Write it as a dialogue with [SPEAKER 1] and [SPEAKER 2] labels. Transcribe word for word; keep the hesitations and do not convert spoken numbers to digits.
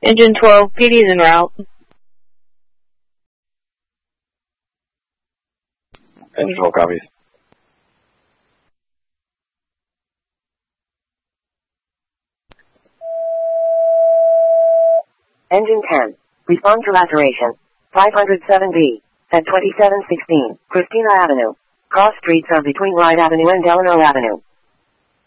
[SPEAKER 1] Engine twelve, P D is en route.
[SPEAKER 2] Engine twelve copies.
[SPEAKER 3] Engine ten, respond to laceration. five oh seven B, at twenty-seven sixteen, Christina Avenue. Cross streets are between Wright Avenue and Delano Avenue.